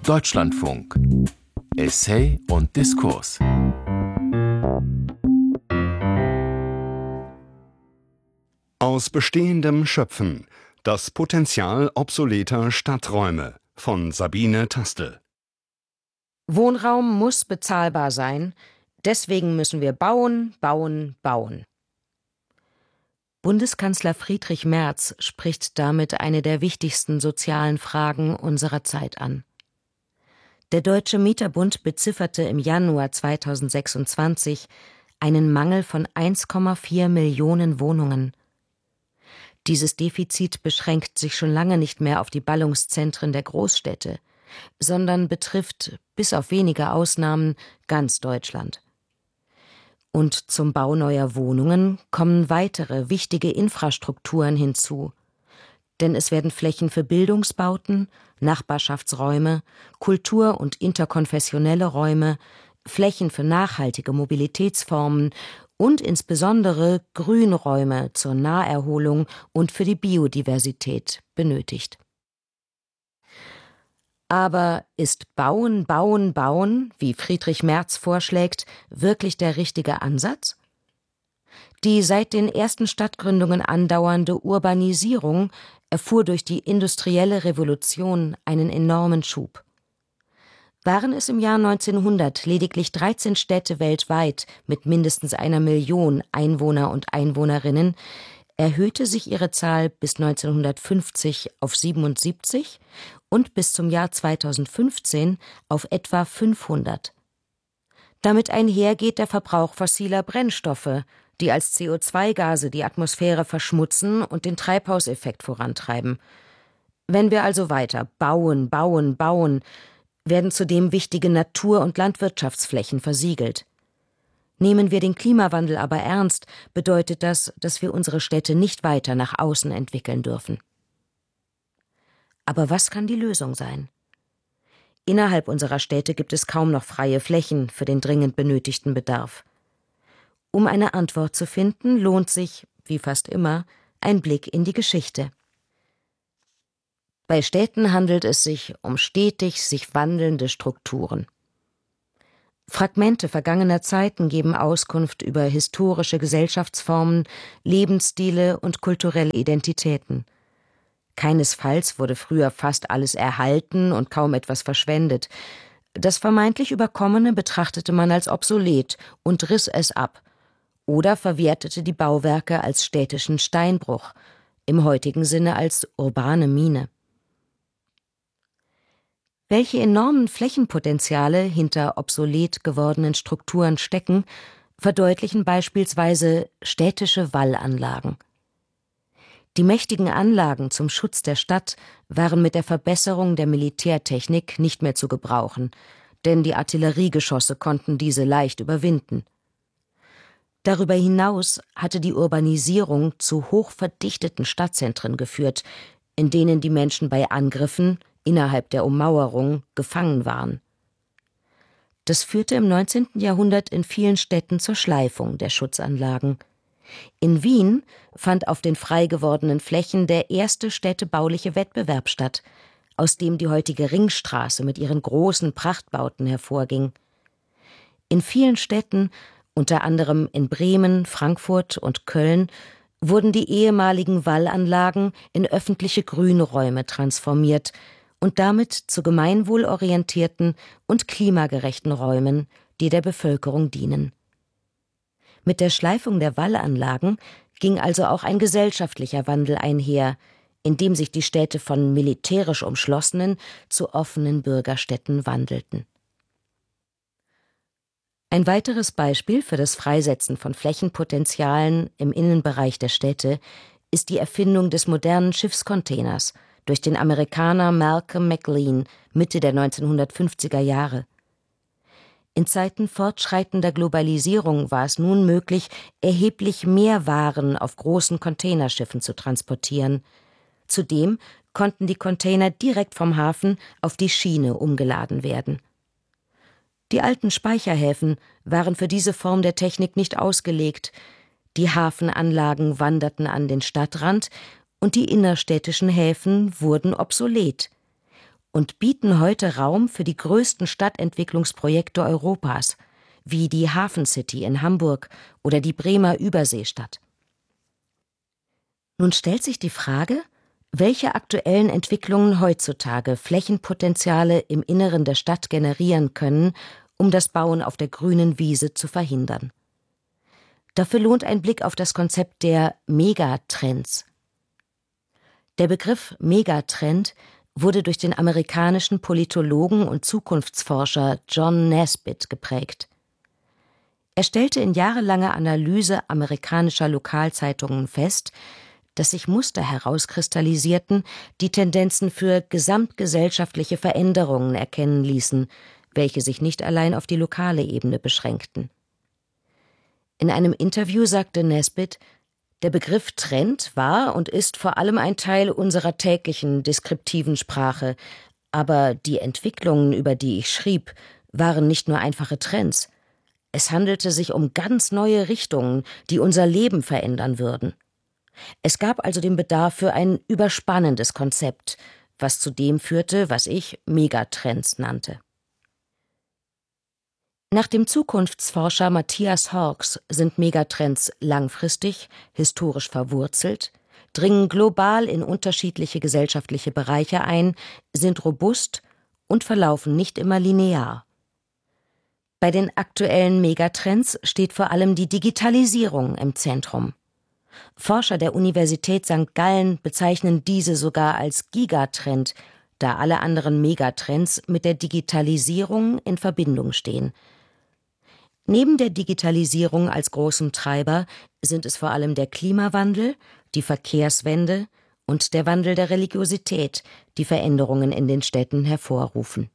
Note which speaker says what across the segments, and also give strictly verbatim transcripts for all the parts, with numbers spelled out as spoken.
Speaker 1: Deutschlandfunk. Essay und Diskurs.
Speaker 2: Aus Bestehendem schöpfen. Das Potenzial obsoleter Stadträume von Sabine Tastel.
Speaker 3: Wohnraum muss bezahlbar sein, deswegen müssen wir bauen, bauen, bauen. Bundeskanzler Friedrich Merz spricht damit eine der wichtigsten sozialen Fragen unserer Zeit an. Der Deutsche Mieterbund bezifferte im Januar zweitausendsechsundzwanzig einen Mangel von eins Komma vier Millionen Wohnungen. Dieses Defizit beschränkt sich schon lange nicht mehr auf die Ballungszentren der Großstädte, sondern betrifft, bis auf wenige Ausnahmen, ganz Deutschland. Und zum Bau neuer Wohnungen kommen weitere wichtige Infrastrukturen hinzu. Denn es werden Flächen für Bildungsbauten, Nachbarschaftsräume, Kultur- und interkonfessionelle Räume, Flächen für nachhaltige Mobilitätsformen und insbesondere Grünräume zur Naherholung und für die Biodiversität benötigt. Aber ist Bauen, Bauen, Bauen, wie Friedrich Merz vorschlägt, wirklich der richtige Ansatz? Die seit den ersten Stadtgründungen andauernde Urbanisierung erfuhr durch die industrielle Revolution einen enormen Schub. Waren es im Jahr neunzehnhundert lediglich dreizehn Städte weltweit mit mindestens einer Million Einwohner und Einwohnerinnen, erhöhte sich ihre Zahl bis neunzehnhundertfünfzig auf siebenundsiebzig und bis zum Jahr zweitausendfünfzehn auf etwa fünfhundert. Damit einhergeht der Verbrauch fossiler Brennstoffe, die als C O zwei Gase die Atmosphäre verschmutzen und den Treibhauseffekt vorantreiben. Wenn wir also weiter bauen, bauen, bauen, werden zudem wichtige Natur- und Landwirtschaftsflächen versiegelt. Nehmen wir den Klimawandel aber ernst, bedeutet das, dass wir unsere Städte nicht weiter nach außen entwickeln dürfen. Aber was kann die Lösung sein? Innerhalb unserer Städte gibt es kaum noch freie Flächen für den dringend benötigten Bedarf. Um eine Antwort zu finden, lohnt sich, wie fast immer, ein Blick in die Geschichte. Bei Städten handelt es sich um stetig sich wandelnde Strukturen. Fragmente vergangener Zeiten geben Auskunft über historische Gesellschaftsformen, Lebensstile und kulturelle Identitäten. Keinesfalls wurde früher fast alles erhalten und kaum etwas verschwendet. Das vermeintlich Überkommene betrachtete man als obsolet und riss es ab oder verwertete die Bauwerke als städtischen Steinbruch, im heutigen Sinne als urbane Mine. Welche enormen Flächenpotenziale hinter obsolet gewordenen Strukturen stecken, verdeutlichen beispielsweise städtische Wallanlagen. Die mächtigen Anlagen zum Schutz der Stadt waren mit der Verbesserung der Militärtechnik nicht mehr zu gebrauchen, denn die Artilleriegeschosse konnten diese leicht überwinden. Darüber hinaus hatte die Urbanisierung zu hochverdichteten Stadtzentren geführt, in denen die Menschen bei Angriffen innerhalb der Ummauerung gefangen waren. Das führte im neunzehnten Jahrhundert in vielen Städten zur Schleifung der Schutzanlagen. In Wien fand auf den frei gewordenen Flächen der erste städtebauliche Wettbewerb statt, aus dem die heutige Ringstraße mit ihren großen Prachtbauten hervorging. In vielen Städten, unter anderem in Bremen, Frankfurt und Köln, wurden die ehemaligen Wallanlagen in öffentliche Grünräume transformiert und damit zu gemeinwohlorientierten und klimagerechten Räumen, die der Bevölkerung dienen. Mit der Schleifung der Wallanlagen ging also auch ein gesellschaftlicher Wandel einher, in dem sich die Städte von militärisch umschlossenen zu offenen Bürgerstädten wandelten. Ein weiteres Beispiel für das Freisetzen von Flächenpotenzialen im Innenbereich der Städte ist die Erfindung des modernen Schiffscontainers durch den Amerikaner Malcolm McLean Mitte der neunzehnhundertfünfziger Jahre. In Zeiten fortschreitender Globalisierung war es nun möglich, erheblich mehr Waren auf großen Containerschiffen zu transportieren. Zudem konnten die Container direkt vom Hafen auf die Schiene umgeladen werden. Die alten Speicherhäfen waren für diese Form der Technik nicht ausgelegt. Die Hafenanlagen wanderten an den Stadtrand und die innerstädtischen Häfen wurden obsolet. und bieten heute Raum für die größten Stadtentwicklungsprojekte Europas, wie die Hafen City in Hamburg oder die Bremer Überseestadt. Nun stellt sich die Frage, welche aktuellen Entwicklungen heutzutage Flächenpotenziale im Inneren der Stadt generieren können, um das Bauen auf der grünen Wiese zu verhindern. Dafür lohnt ein Blick auf das Konzept der Megatrends. Der Begriff Megatrend wurde durch den amerikanischen Politologen und Zukunftsforscher John Naisbitt geprägt. Er stellte in jahrelanger Analyse amerikanischer Lokalzeitungen fest, dass sich Muster herauskristallisierten, die Tendenzen für gesamtgesellschaftliche Veränderungen erkennen ließen, welche sich nicht allein auf die lokale Ebene beschränkten. In einem Interview sagte Naisbitt, der Begriff Trend war und ist vor allem ein Teil unserer täglichen deskriptiven Sprache, aber die Entwicklungen, über die ich schrieb, waren nicht nur einfache Trends. Es handelte sich um ganz neue Richtungen, die unser Leben verändern würden. Es gab also den Bedarf für ein überspannendes Konzept, was zu dem führte, was ich Megatrends nannte. Nach dem Zukunftsforscher Matthias Hawkes sind Megatrends langfristig, historisch verwurzelt, dringen global in unterschiedliche gesellschaftliche Bereiche ein, sind robust und verlaufen nicht immer linear. Bei den aktuellen Megatrends steht vor allem die Digitalisierung im Zentrum. Forscher der Universität Sankt Gallen bezeichnen diese sogar als Gigatrend, da alle anderen Megatrends mit der Digitalisierung in Verbindung stehen. Neben der Digitalisierung als großem Treiber sind es vor allem der Klimawandel, die Verkehrswende und der Wandel der Religiosität, die Veränderungen in den Städten hervorrufen.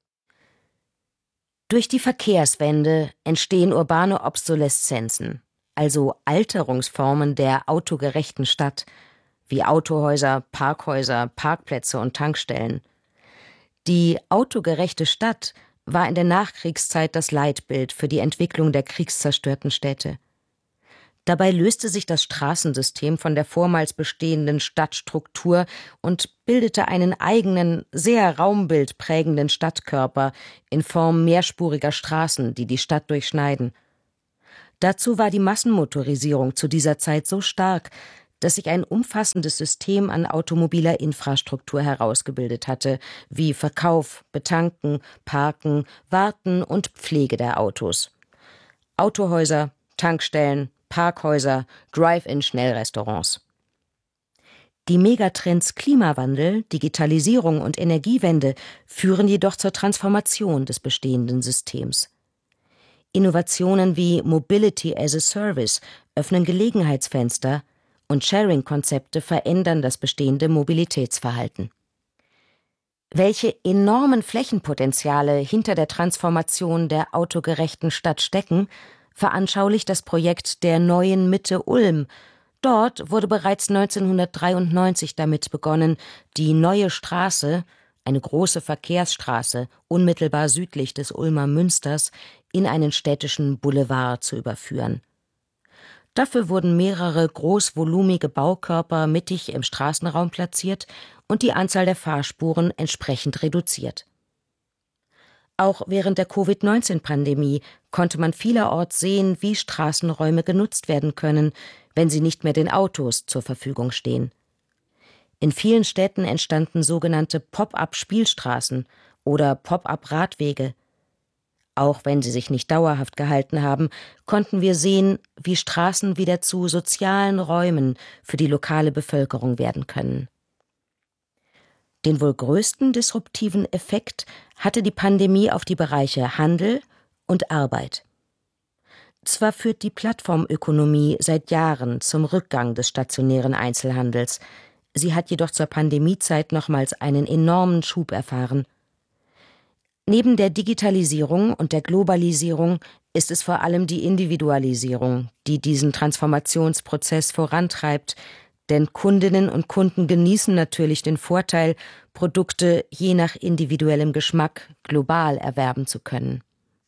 Speaker 3: Durch die Verkehrswende entstehen urbane Obsoleszenzen, also Alterungsformen der autogerechten Stadt, wie Autohäuser, Parkhäuser, Parkplätze und Tankstellen. Die autogerechte Stadt war in der Nachkriegszeit das Leitbild für die Entwicklung der kriegszerstörten Städte. Dabei löste sich das Straßensystem von der vormals bestehenden Stadtstruktur und bildete einen eigenen, sehr raumbildprägenden Stadtkörper in Form mehrspuriger Straßen, die die Stadt durchschneiden. Dazu war die Massenmotorisierung zu dieser Zeit so stark, dass sich ein umfassendes System an automobiler Infrastruktur herausgebildet hatte, wie Verkauf, Betanken, Parken, Warten und Pflege der Autos. Autohäuser, Tankstellen, Parkhäuser, Drive-in-Schnellrestaurants. Die Megatrends Klimawandel, Digitalisierung und Energiewende führen jedoch zur Transformation des bestehenden Systems. Innovationen wie Mobility as a Service öffnen Gelegenheitsfenster und Sharing-Konzepte verändern das bestehende Mobilitätsverhalten. Welche enormen Flächenpotenziale hinter der Transformation der autogerechten Stadt stecken, veranschaulicht das Projekt der Neuen Mitte Ulm. Dort wurde bereits neunzehnhundertdreiundneunzig damit begonnen, die Neue Straße, eine große Verkehrsstraße unmittelbar südlich des Ulmer Münsters, in einen städtischen Boulevard zu überführen. Dafür wurden mehrere großvolumige Baukörper mittig im Straßenraum platziert und die Anzahl der Fahrspuren entsprechend reduziert. Auch während der Covid neunzehn Pandemie konnte man vielerorts sehen, wie Straßenräume genutzt werden können, wenn sie nicht mehr den Autos zur Verfügung stehen. In vielen Städten entstanden sogenannte Pop-up-Spielstraßen oder Pop-up-Radwege. Auch wenn sie sich nicht dauerhaft gehalten haben, konnten wir sehen, wie Straßen wieder zu sozialen Räumen für die lokale Bevölkerung werden können. Den wohl größten disruptiven Effekt hatte die Pandemie auf die Bereiche Handel und Arbeit. Zwar führt die Plattformökonomie seit Jahren zum Rückgang des stationären Einzelhandels, sie hat jedoch zur Pandemiezeit nochmals einen enormen Schub erfahren. Neben der Digitalisierung und der Globalisierung ist es vor allem die Individualisierung, die diesen Transformationsprozess vorantreibt, denn Kundinnen und Kunden genießen natürlich den Vorteil, Produkte je nach individuellem Geschmack global erwerben zu können.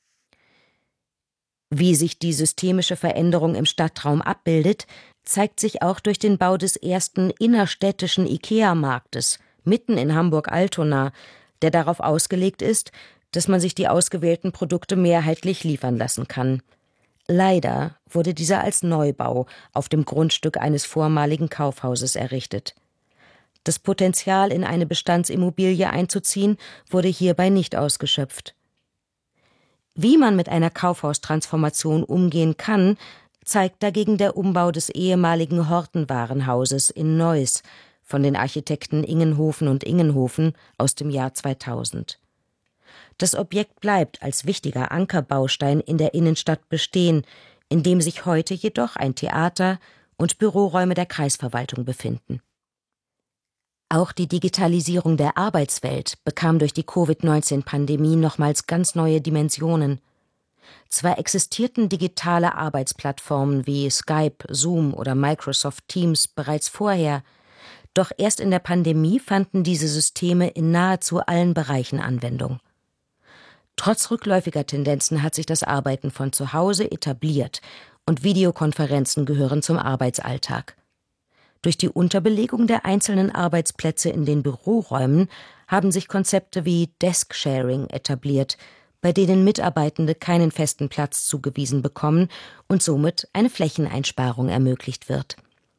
Speaker 3: Wie sich die systemische Veränderung im Stadtraum abbildet, zeigt sich auch durch den Bau des ersten innerstädtischen IKEA-Marktes mitten in Hamburg-Altona, der darauf ausgelegt ist, dass man sich die ausgewählten Produkte mehrheitlich liefern lassen kann. Leider wurde dieser als Neubau auf dem Grundstück eines vormaligen Kaufhauses errichtet. Das Potenzial, in eine Bestandsimmobilie einzuziehen, wurde hierbei nicht ausgeschöpft. Wie man mit einer Kaufhaustransformation umgehen kann, zeigt dagegen der Umbau des ehemaligen Hortenwarenhauses in Neuss von den Architekten Ingenhofen und Ingenhofen aus dem Jahr zweitausend. Das Objekt bleibt als wichtiger Ankerbaustein in der Innenstadt bestehen, in dem sich heute jedoch ein Theater und Büroräume der Kreisverwaltung befinden. Auch die Digitalisierung der Arbeitswelt bekam durch die Covid neunzehn Pandemie nochmals ganz neue Dimensionen. Zwar existierten digitale Arbeitsplattformen wie Skype, Zoom oder Microsoft Teams bereits vorher, doch erst in der Pandemie fanden diese Systeme in nahezu allen Bereichen Anwendung. Trotz rückläufiger Tendenzen hat sich das Arbeiten von zu Hause etabliert und Videokonferenzen gehören zum Arbeitsalltag. Durch die Unterbelegung der einzelnen Arbeitsplätze in den Büroräumen haben sich Konzepte wie Desk-Sharing etabliert, bei denen Mitarbeitende keinen festen Platz zugewiesen bekommen und somit eine Flächeneinsparung ermöglicht wird.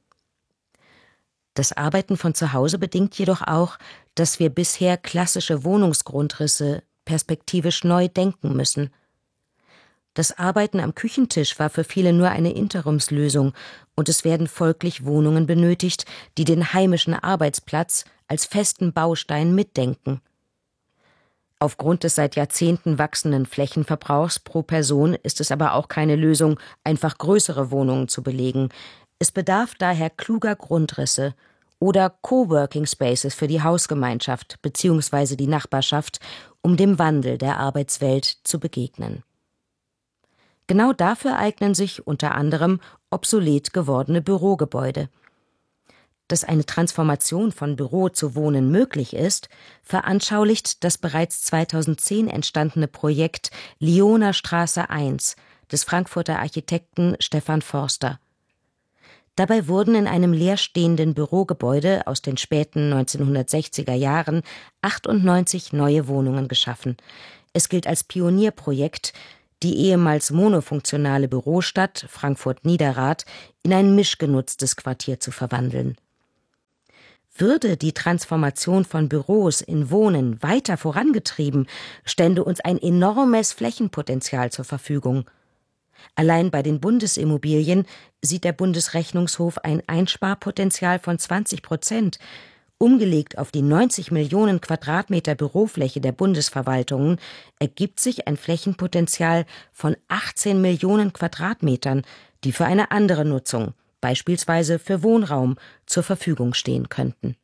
Speaker 3: Das Arbeiten von zu Hause bedingt jedoch auch, dass wir bisher klassische Wohnungsgrundrisse perspektivisch neu denken müssen. Das Arbeiten am Küchentisch war für viele nur eine Interimslösung und es werden folglich Wohnungen benötigt, die den heimischen Arbeitsplatz als festen Baustein mitdenken. Aufgrund des seit Jahrzehnten wachsenden Flächenverbrauchs pro Person ist es aber auch keine Lösung, einfach größere Wohnungen zu belegen. Es bedarf daher kluger Grundrisse oder Coworking Spaces für die Hausgemeinschaft bzw. die Nachbarschaft, um dem Wandel der Arbeitswelt zu begegnen. Genau dafür eignen sich unter anderem obsolet gewordene Bürogebäude. Dass eine Transformation von Büro zu Wohnen möglich ist, veranschaulicht das bereits zweitausendzehn entstandene Projekt Lioner Straße eins des Frankfurter Architekten Stefan Forster. Dabei wurden in einem leerstehenden Bürogebäude aus den späten neunzehnhundertsechziger Jahren achtundneunzig neue Wohnungen geschaffen. Es gilt als Pionierprojekt, die ehemals monofunktionale Bürostadt Frankfurt-Niederrad in ein mischgenutztes Quartier zu verwandeln. Würde die Transformation von Büros in Wohnen weiter vorangetrieben, stände uns ein enormes Flächenpotenzial zur Verfügung. Allein bei den Bundesimmobilien sieht der Bundesrechnungshof ein Einsparpotenzial von zwanzig Prozent. Umgelegt auf die neunzig Millionen Quadratmeter Bürofläche der Bundesverwaltungen ergibt sich ein Flächenpotenzial von achtzehn Millionen Quadratmetern, die für eine andere Nutzung, beispielsweise für Wohnraum, zur Verfügung stehen könnten.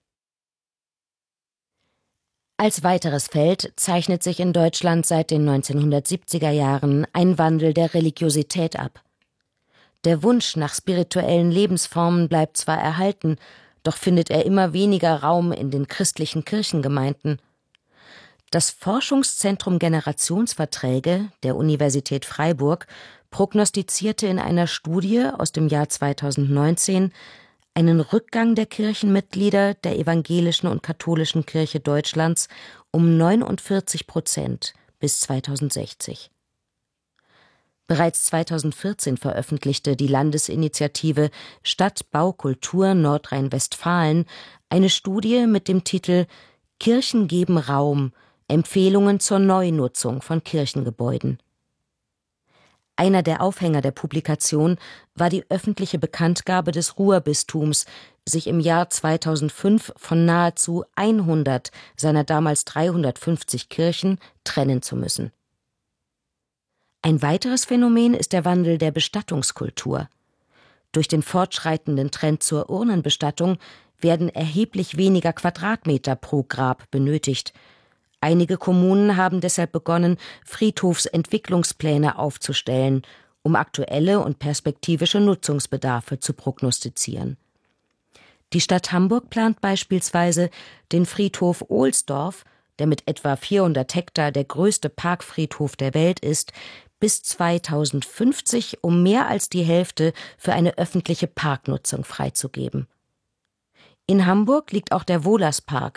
Speaker 3: Als weiteres Feld zeichnet sich in Deutschland seit den neunzehnhundertsiebziger Jahren ein Wandel der Religiosität ab. Der Wunsch nach spirituellen Lebensformen bleibt zwar erhalten, doch findet er immer weniger Raum in den christlichen Kirchengemeinden. Das Forschungszentrum Generationsverträge der Universität Freiburg prognostizierte in einer Studie aus dem Jahr zweitausendneunzehn einen Rückgang der Kirchenmitglieder der evangelischen und katholischen Kirche Deutschlands um neunundvierzig Prozent bis zweitausendsechzig. Bereits zweitausendvierzehn veröffentlichte die Landesinitiative Stadtbaukultur Nordrhein-Westfalen eine Studie mit dem Titel »Kirchen geben Raum – Empfehlungen zur Neunutzung von Kirchengebäuden«. Einer der Aufhänger der Publikation war die öffentliche Bekanntgabe des Ruhrbistums, sich im Jahr zweitausendfünf von nahezu hundert seiner damals dreihundertfünfzig Kirchen trennen zu müssen. Ein weiteres Phänomen ist der Wandel der Bestattungskultur. Durch den fortschreitenden Trend zur Urnenbestattung werden erheblich weniger Quadratmeter pro Grab benötigt. Einige Kommunen haben deshalb begonnen, Friedhofsentwicklungspläne aufzustellen, um aktuelle und perspektivische Nutzungsbedarfe zu prognostizieren. Die Stadt Hamburg plant beispielsweise, den Friedhof Ohlsdorf, der mit etwa vierhundert Hektar der größte Parkfriedhof der Welt ist, bis zweitausendfünfzig um mehr als die Hälfte für eine öffentliche Parknutzung freizugeben. In Hamburg liegt auch der Wohlerspark,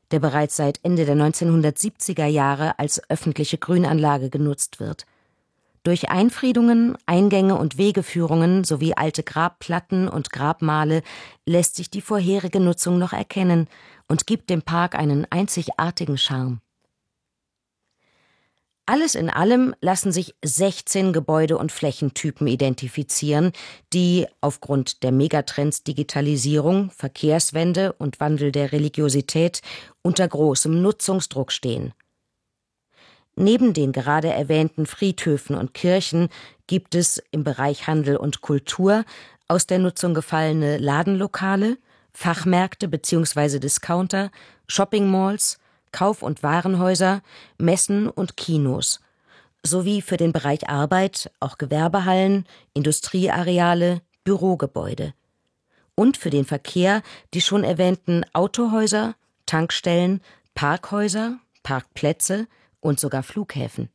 Speaker 3: der bereits seit Ende der neunzehnhundertsiebziger Jahre als öffentliche Grünanlage genutzt wird. Durch Einfriedungen, Eingänge und Wegeführungen sowie alte Grabplatten und Grabmale lässt sich die vorherige Nutzung noch erkennen und gibt dem Park einen einzigartigen Charme. Alles in allem lassen sich sechzehn Gebäude- und Flächentypen identifizieren, die aufgrund der Megatrends Digitalisierung, Verkehrswende und Wandel der Religiosität unter großem Nutzungsdruck stehen. Neben den gerade erwähnten Friedhöfen und Kirchen gibt es im Bereich Handel und Kultur aus der Nutzung gefallene Ladenlokale, Fachmärkte bzw. Discounter, Shoppingmalls, Kauf- und Warenhäuser, Messen und Kinos, sowie für den Bereich Arbeit auch Gewerbehallen, Industrieareale, Bürogebäude. Und für den Verkehr die schon erwähnten Autohäuser, Tankstellen, Parkhäuser, Parkplätze und sogar Flughäfen.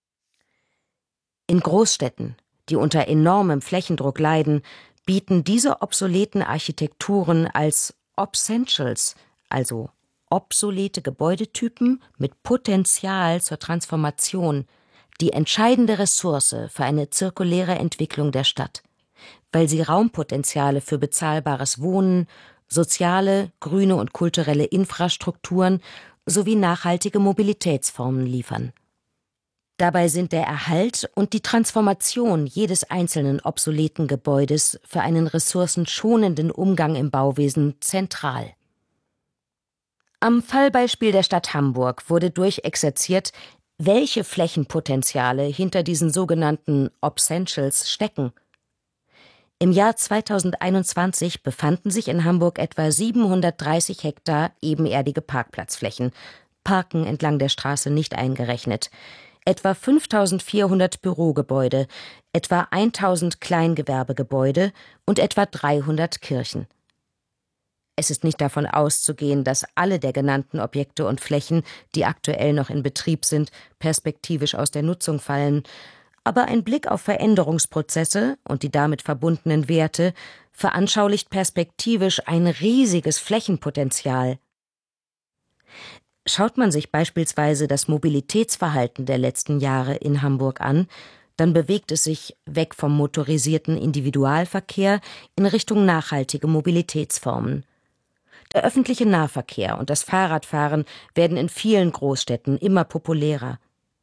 Speaker 3: In Großstädten, die unter enormem Flächendruck leiden, bieten diese obsoleten Architekturen als Obsentials, also obsolete Gebäudetypen mit Potenzial zur Transformation, die entscheidende Ressource für eine zirkuläre Entwicklung der Stadt, weil sie Raumpotenziale für bezahlbares Wohnen, soziale, grüne und kulturelle Infrastrukturen sowie nachhaltige Mobilitätsformen liefern. Dabei sind der Erhalt und die Transformation jedes einzelnen obsoleten Gebäudes für einen ressourcenschonenden Umgang im Bauwesen zentral. Am Fallbeispiel der Stadt Hamburg wurde durchexerziert, welche Flächenpotenziale hinter diesen sogenannten Obsentials stecken. Im Jahr zweitausendeinundzwanzig befanden sich in Hamburg etwa siebenhundertdreißig Hektar ebenerdige Parkplatzflächen, Parken entlang der Straße nicht eingerechnet, etwa fünftausendvierhundert Bürogebäude, etwa tausend Kleingewerbegebäude und etwa dreihundert Kirchen. Es ist nicht davon auszugehen, dass alle der genannten Objekte und Flächen, die aktuell noch in Betrieb sind, perspektivisch aus der Nutzung fallen, aber ein Blick auf Veränderungsprozesse und die damit verbundenen Werte veranschaulicht perspektivisch ein riesiges Flächenpotenzial. Schaut man sich beispielsweise das Mobilitätsverhalten der letzten Jahre in Hamburg an, dann bewegt es sich weg vom motorisierten Individualverkehr in Richtung nachhaltige Mobilitätsformen. Der öffentliche Nahverkehr und das Fahrradfahren werden in vielen Großstädten immer populärer.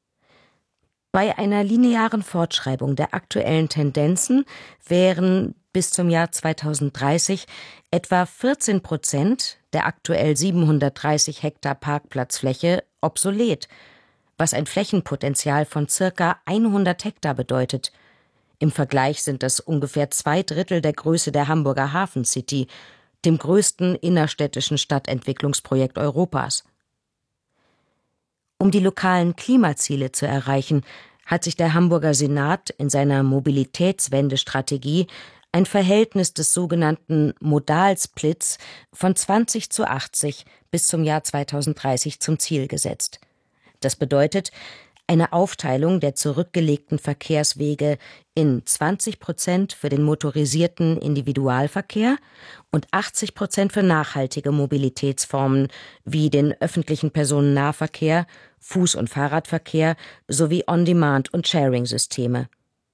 Speaker 3: Bei einer linearen Fortschreibung der aktuellen Tendenzen wären bis zum Jahr zweitausenddreißig etwa vierzehn Prozent der aktuell siebenhundertdreißig Hektar Parkplatzfläche obsolet, was ein Flächenpotenzial von circa hundert Hektar bedeutet. Im Vergleich sind das ungefähr zwei Drittel der Größe der Hamburger Hafen City, dem größten innerstädtischen Stadtentwicklungsprojekt Europas. Um die lokalen Klimaziele zu erreichen, hat sich der Hamburger Senat in seiner Mobilitätswendestrategie ein Verhältnis des sogenannten Modalsplits von zwanzig zu achtzig bis zum Jahr zweitausenddreißig zum Ziel gesetzt. Das bedeutet eine Aufteilung der zurückgelegten Verkehrswege in zwanzig Prozent für den motorisierten Individualverkehr und achtzig Prozent für nachhaltige Mobilitätsformen wie den öffentlichen Personennahverkehr, Fuß- und Fahrradverkehr sowie On-Demand- und Sharing-Systeme.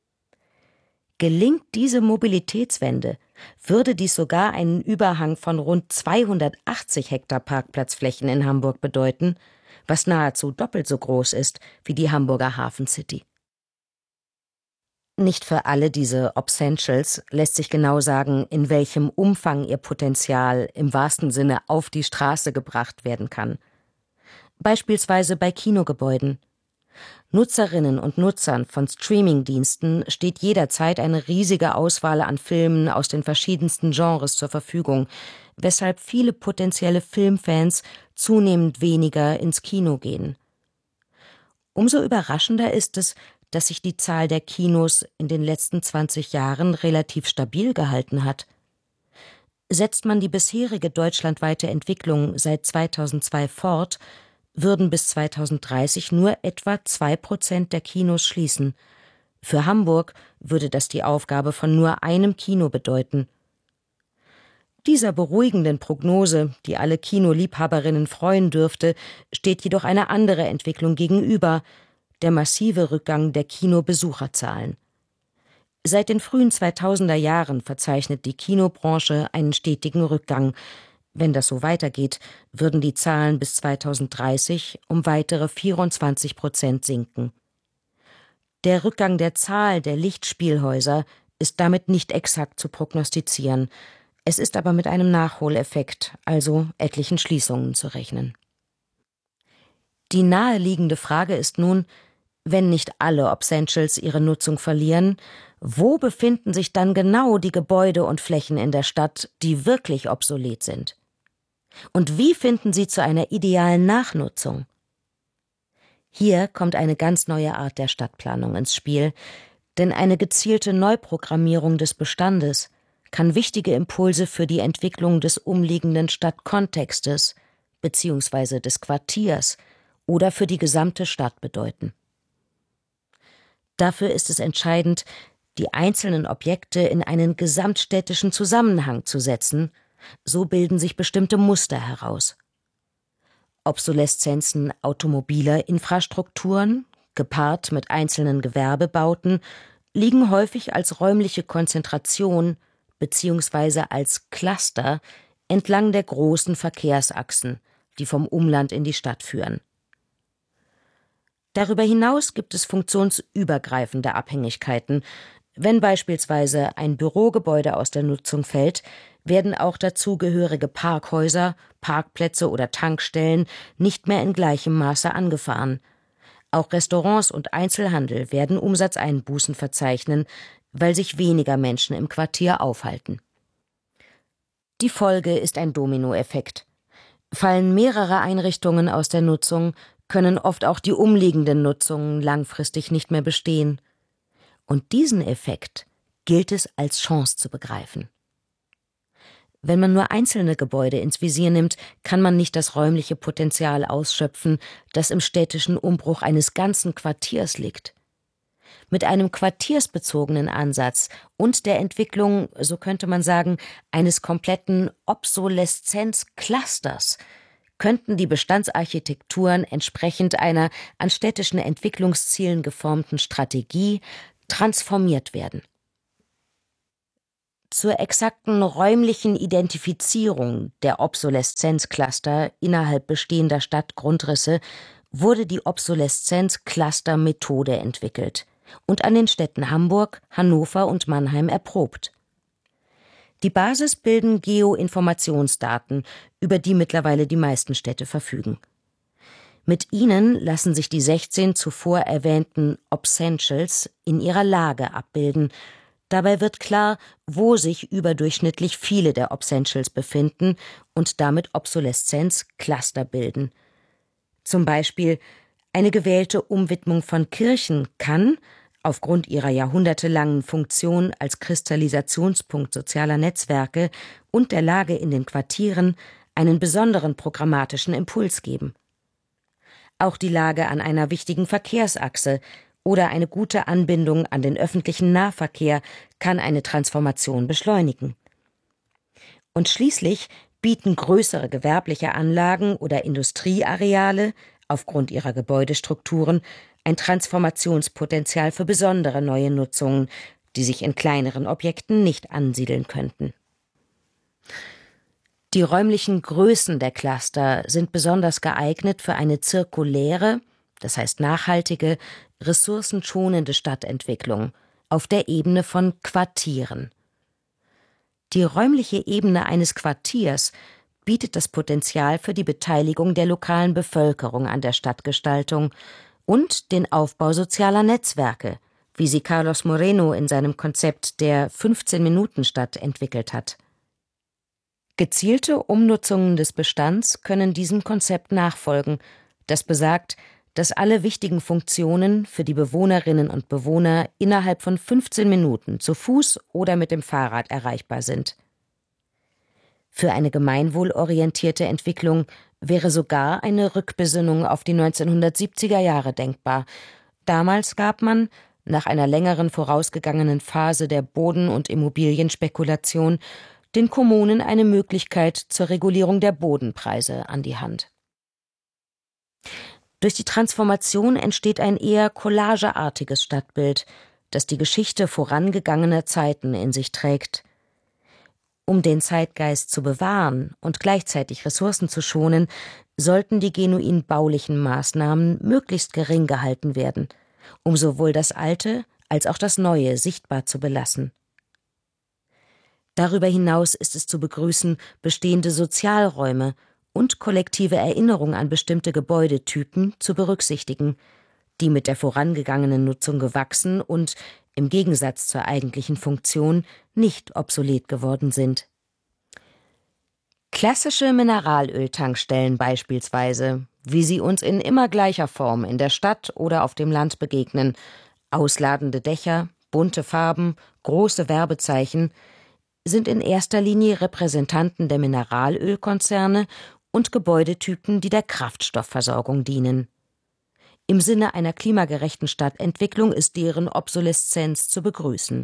Speaker 3: Gelingt diese Mobilitätswende, würde dies sogar einen Überhang von rund zweihundertachtzig Hektar Parkplatzflächen in Hamburg bedeuten, was nahezu doppelt so groß ist wie die Hamburger Hafen City. Nicht für alle diese Obsentials lässt sich genau sagen, in welchem Umfang ihr Potenzial im wahrsten Sinne auf die Straße gebracht werden kann. Beispielsweise bei Kinogebäuden. Nutzerinnen und Nutzern von Streamingdiensten steht jederzeit eine riesige Auswahl an Filmen aus den verschiedensten Genres zur Verfügung, weshalb viele potenzielle Filmfans zunehmend weniger ins Kino gehen. Umso überraschender ist es, dass sich die Zahl der Kinos in den letzten zwanzig Jahren relativ stabil gehalten hat. Setzt man die bisherige deutschlandweite Entwicklung seit zweitausendzwei fort, würden bis zweitausenddreißig nur etwa zwei Prozent der Kinos schließen. Für Hamburg würde das die Aufgabe von nur einem Kino bedeuten. Dieser beruhigenden Prognose, die alle Kinoliebhaberinnen freuen dürfte, steht jedoch eine andere Entwicklung gegenüber: der massive Rückgang der Kinobesucherzahlen. Seit den frühen zweitausender Jahren verzeichnet die Kinobranche einen stetigen Rückgang. Wenn das so weitergeht, würden die Zahlen bis zweitausenddreißig um weitere vierundzwanzig Prozent sinken. Der Rückgang der Zahl der Lichtspielhäuser ist damit nicht exakt zu prognostizieren. Es ist aber mit einem Nachholeffekt, also etlichen Schließungen, zu rechnen. Die naheliegende Frage ist nun: Wenn nicht alle Obsentials ihre Nutzung verlieren, wo befinden sich dann genau die Gebäude und Flächen in der Stadt, die wirklich obsolet sind? Und wie finden sie zu einer idealen Nachnutzung? Hier kommt eine ganz neue Art der Stadtplanung ins Spiel, denn eine gezielte Neuprogrammierung des Bestandes kann wichtige Impulse für die Entwicklung des umliegenden Stadtkontextes bzw. des Quartiers oder für die gesamte Stadt bedeuten. Dafür ist es entscheidend, die einzelnen Objekte in einen gesamtstädtischen Zusammenhang zu setzen. So bilden sich bestimmte Muster heraus. Obsoleszenzen automobiler Infrastrukturen, gepaart mit einzelnen Gewerbebauten, liegen häufig als räumliche Konzentration bzw. als Cluster entlang der großen Verkehrsachsen, die vom Umland in die Stadt führen. Darüber hinaus gibt es funktionsübergreifende Abhängigkeiten. Wenn beispielsweise ein Bürogebäude aus der Nutzung fällt, werden auch dazugehörige Parkhäuser, Parkplätze oder Tankstellen nicht mehr in gleichem Maße angefahren. Auch Restaurants und Einzelhandel werden Umsatzeinbußen verzeichnen, weil sich weniger Menschen im Quartier aufhalten. Die Folge ist ein Dominoeffekt. Fallen mehrere Einrichtungen aus der Nutzung, können oft auch die umliegenden Nutzungen langfristig nicht mehr bestehen. Und diesen Effekt gilt es als Chance zu begreifen. Wenn man nur einzelne Gebäude ins Visier nimmt, kann man nicht das räumliche Potenzial ausschöpfen, das im städtischen Umbruch eines ganzen Quartiers liegt. Mit einem quartiersbezogenen Ansatz und der Entwicklung, so könnte man sagen, eines kompletten Obsoleszenzclusters könnten die Bestandsarchitekturen entsprechend einer an städtischen Entwicklungszielen geformten Strategie transformiert werden. Zur exakten räumlichen Identifizierung der Obsoleszenzcluster innerhalb bestehender Stadtgrundrisse wurde die Obsoleszenz-Cluster-Methode entwickelt und an den Städten Hamburg, Hannover und Mannheim erprobt. Die Basis bilden Geoinformationsdaten, über die mittlerweile die meisten Städte verfügen. Mit ihnen lassen sich die sechzehn zuvor erwähnten Obsentials in ihrer Lage abbilden. Dabei wird klar, wo sich überdurchschnittlich viele der Obsentials befinden und damit Obsoleszenz-Cluster bilden. Zum Beispiel: Eine gewählte Umwidmung von Kirchen kann, aufgrund ihrer jahrhundertelangen Funktion als Kristallisationspunkt sozialer Netzwerke und der Lage in den Quartieren, einen besonderen programmatischen Impuls geben. Auch die Lage an einer wichtigen Verkehrsachse oder eine gute Anbindung an den öffentlichen Nahverkehr kann eine Transformation beschleunigen. Und schließlich bieten größere gewerbliche Anlagen oder Industrieareale aufgrund ihrer Gebäudestrukturen ein Transformationspotenzial für besondere neue Nutzungen, die sich in kleineren Objekten nicht ansiedeln könnten. Die räumlichen Größen der Cluster sind besonders geeignet für eine zirkuläre, das heißt nachhaltige, ressourcenschonende Stadtentwicklung auf der Ebene von Quartieren. Die räumliche Ebene eines Quartiers bietet das Potenzial für die Beteiligung der lokalen Bevölkerung an der Stadtgestaltung und den Aufbau sozialer Netzwerke, wie sie Carlos Moreno in seinem Konzept der fünfzehn-Minuten-Stadt entwickelt hat. Gezielte Umnutzungen des Bestands können diesem Konzept nachfolgen, das besagt, dass alle wichtigen Funktionen für die Bewohnerinnen und Bewohner innerhalb von fünfzehn Minuten zu Fuß oder mit dem Fahrrad erreichbar sind. Für eine gemeinwohlorientierte Entwicklung wäre sogar eine Rückbesinnung auf die neunzehnhundertsiebziger Jahre denkbar. Damals gab man, nach einer längeren vorausgegangenen Phase der Boden- und Immobilienspekulation, den Kommunen eine Möglichkeit zur Regulierung der Bodenpreise an die Hand. Durch die Transformation entsteht ein eher collageartiges Stadtbild, das die Geschichte vorangegangener Zeiten in sich trägt. Um den Zeitgeist zu bewahren und gleichzeitig Ressourcen zu schonen, sollten die genuin baulichen Maßnahmen möglichst gering gehalten werden, um sowohl das Alte als auch das Neue sichtbar zu belassen. Darüber hinaus ist es zu begrüßen, bestehende Sozialräume und kollektive Erinnerung an bestimmte Gebäudetypen zu berücksichtigen, die mit der vorangegangenen Nutzung gewachsen und, im Gegensatz zur eigentlichen Funktion, nicht obsolet geworden sind. Klassische Mineralöltankstellen beispielsweise, wie sie uns in immer gleicher Form in der Stadt oder auf dem Land begegnen, ausladende Dächer, bunte Farben, große Werbezeichen, sind in erster Linie Repräsentanten der Mineralölkonzerne und Gebäudetypen, die der Kraftstoffversorgung dienen. Im Sinne einer klimagerechten Stadtentwicklung ist deren Obsoleszenz zu begrüßen.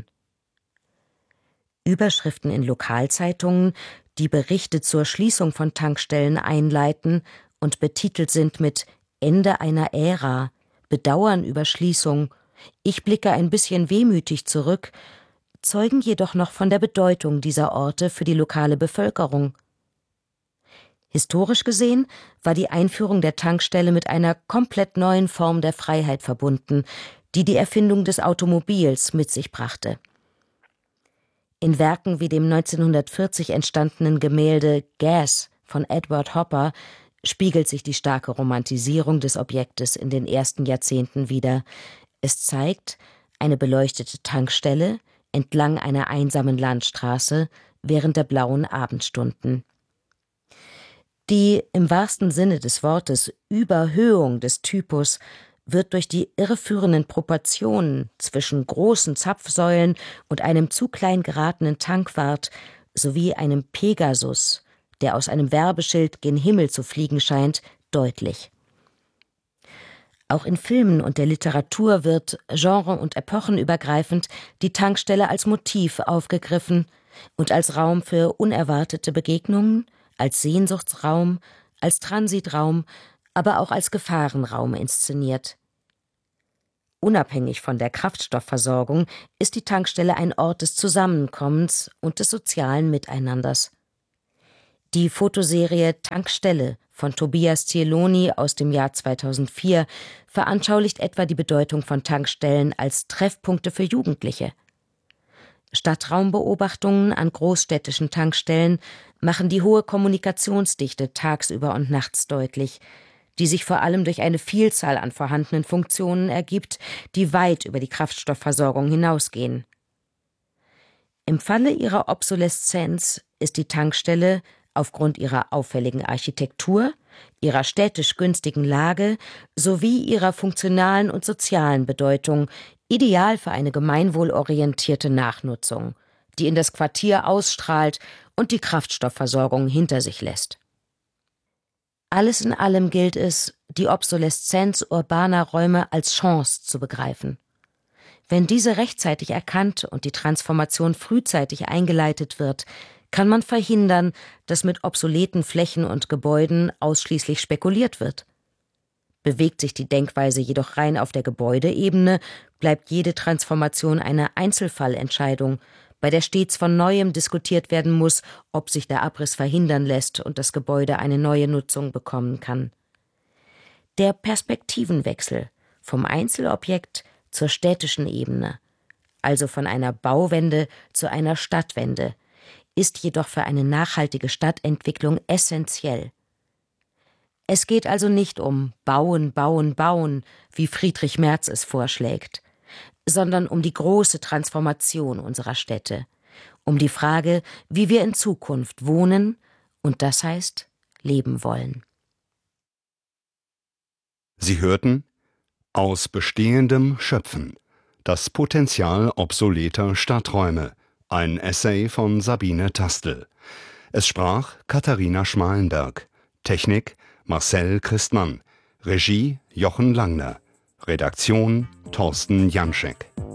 Speaker 3: Überschriften in Lokalzeitungen, die Berichte zur Schließung von Tankstellen einleiten und betitelt sind mit »Ende einer Ära«, »Bedauern über Schließung«, »Ich blicke ein bisschen wehmütig zurück«, zeugen jedoch noch von der Bedeutung dieser Orte für die lokale Bevölkerung. Historisch gesehen war die Einführung der Tankstelle mit einer komplett neuen Form der Freiheit verbunden, die die Erfindung des Automobils mit sich brachte. In Werken wie dem neunzehnhundertvierzig entstandenen Gemälde »Gas« von Edward Hopper spiegelt sich die starke Romantisierung des Objektes in den ersten Jahrzehnten wider. Es zeigt eine beleuchtete Tankstelle entlang einer einsamen Landstraße während der blauen Abendstunden. Die im wahrsten Sinne des Wortes Überhöhung des Typus wird durch die irreführenden Proportionen zwischen großen Zapfsäulen und einem zu klein geratenen Tankwart sowie einem Pegasus, der aus einem Werbeschild gen Himmel zu fliegen scheint, deutlich. Auch in Filmen und der Literatur wird, genre- und epochenübergreifend, die Tankstelle als Motiv aufgegriffen und als Raum für unerwartete Begegnungen, als Sehnsuchtsraum, als Transitraum, aber auch als Gefahrenraum inszeniert. Unabhängig von der Kraftstoffversorgung ist die Tankstelle ein Ort des Zusammenkommens und des sozialen Miteinanders. Die Fotoserie »Tankstelle« von Tobias Cieloni aus dem Jahr zweitausendvier veranschaulicht etwa die Bedeutung von Tankstellen als Treffpunkte für Jugendliche. Stadtraumbeobachtungen an großstädtischen Tankstellen machen die hohe Kommunikationsdichte tagsüber und nachts deutlich, die sich vor allem durch eine Vielzahl an vorhandenen Funktionen ergibt, die weit über die Kraftstoffversorgung hinausgehen. Im Falle ihrer Obsoleszenz ist die Tankstelle aufgrund ihrer auffälligen Architektur, ihrer städtisch günstigen Lage sowie ihrer funktionalen und sozialen Bedeutung ideal für eine gemeinwohlorientierte Nachnutzung, die in das Quartier ausstrahlt und die Kraftstoffversorgung hinter sich lässt. Alles in allem gilt es, die Obsoleszenz urbaner Räume als Chance zu begreifen. Wenn diese rechtzeitig erkannt und die Transformation frühzeitig eingeleitet wird, kann man verhindern, dass mit obsoleten Flächen und Gebäuden ausschließlich spekuliert wird. Bewegt sich die Denkweise jedoch rein auf der Gebäudeebene, bleibt jede Transformation eine Einzelfallentscheidung, bei der stets von Neuem diskutiert werden muss, ob sich der Abriss verhindern lässt und das Gebäude eine neue Nutzung bekommen kann. Der Perspektivenwechsel vom Einzelobjekt zur städtischen Ebene, also von einer Bauwende zu einer Stadtwende, ist jedoch für eine nachhaltige Stadtentwicklung essentiell. Es geht also nicht um Bauen, Bauen, Bauen, wie Friedrich Merz es vorschlägt, sondern um die große Transformation unserer Städte, um die Frage, wie wir in Zukunft wohnen und das heißt, leben wollen.
Speaker 2: Sie hörten »Aus Bestehendem schöpfen. Das Potenzial obsoleter Stadträume«, ein Essay von Sabine Tastel. Es sprach Katharina Schmalenberg. Technik Marcel Christmann. Regie Jochen Langner. Redaktion Thorsten Janschek.